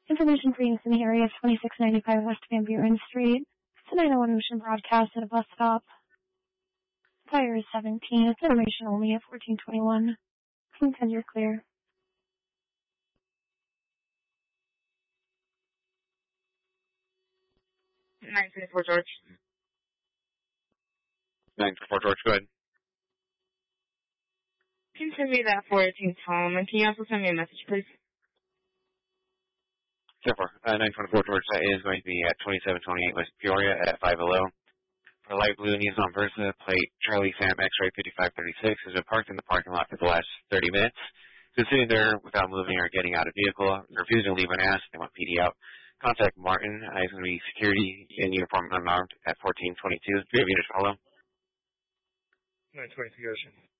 Information for use in the area of 2695 West Van Buren Street. It's a 901 Ocean broadcast at a bus stop. Fire is 17. It's information only at 1421. Please send you're clear. 924 George. 924 George, go ahead. Can you send me that 418 home, and can you also send me a message, please? Sure. 924 George, that is going to be at 2728 West Peoria at 5 below. For light blue Nissan Versa, plate Charlie Sam X-Ray 5536, has been parked in the parking lot for the last 30 minutes. It's sitting there without moving or getting out of vehicle, refusing to leave when asked. They want PD out. Contact Martin. He's going to be security in uniform unarmed at 1422. Do you have units follow? 923 Ocean.